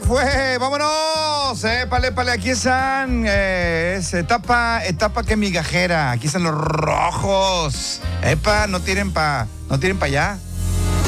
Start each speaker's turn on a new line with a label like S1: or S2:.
S1: fue, vámonos. Épale, aquí están. Es etapa que migajera. Aquí están los rojos. No tiren pa allá.